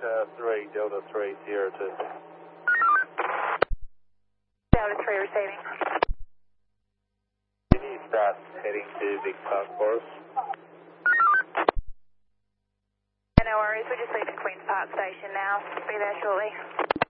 Delta 3, Sierra 2. Delta 3 receiving. Can you start heading to Vic Park for us? No worries, we're just leaving Queen's Park Station now. Be there shortly.